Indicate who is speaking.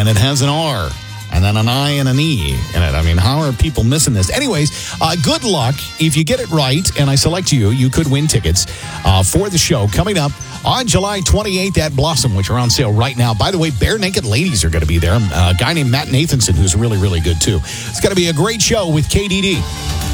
Speaker 1: and it has an R and then an I and an E in it. I mean, how are people missing this? Anyways, good luck. If you get it right and I select you, you could win tickets for the show coming up on July 28th at Blossom, which are on sale right now. By the way, Bare Naked Ladies are going to be there. A guy named Matt Nathanson, who's really, really good, too. It's going to be a great show with KDD.